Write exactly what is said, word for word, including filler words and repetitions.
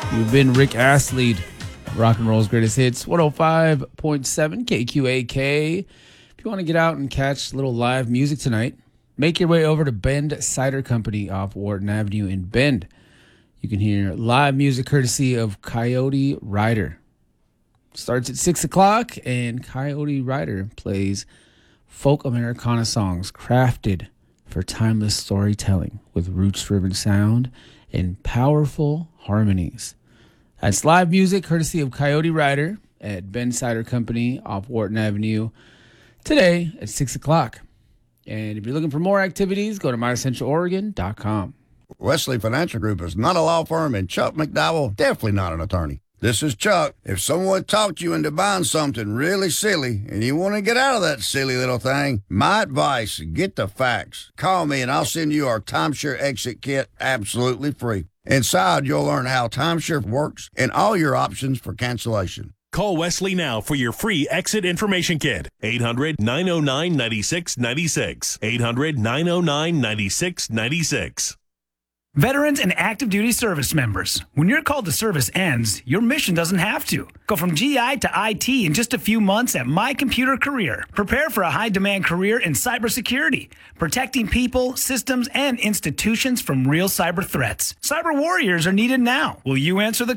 You've been Rick Astley, rock and roll's greatest hits, one oh five point seven K Q A K. If you want to get out and catch a little live music tonight, make your way over to Bend Cider Company off Wharton Avenue in Bend. You can hear live music courtesy of Coyote Rider. Starts at six o'clock, and Coyote Rider plays folk Americana songs crafted for timeless storytelling with roots-driven sound and powerful harmonies. That's live music courtesy of Coyote Rider at Bend Cider Company off Wharton Avenue today at six o'clock. And if you're looking for more activities, go to my central oregon dot com. Wesley Financial Group is not a law firm, and Chuck McDowell definitely not an attorney. This is Chuck. If someone talked you into buying something really silly and you want to get out of that silly little thing, my advice, get the facts. Call me and I'll send you our timeshare exit kit absolutely free. Inside, you'll learn how timeshare works and all your options for cancellation. Call Wesley now for your free exit information kit. eight hundred, nine oh nine, nine six nine six. eight hundred, nine oh nine, nine six nine six. Veterans and active duty service members, when your call to service ends, your mission doesn't have to. Go from G I to I T in just a few months at My Computer Career. Prepare for a high-demand career in cybersecurity, protecting people, systems, and institutions from real cyber threats. Cyber warriors are needed now. Will you answer the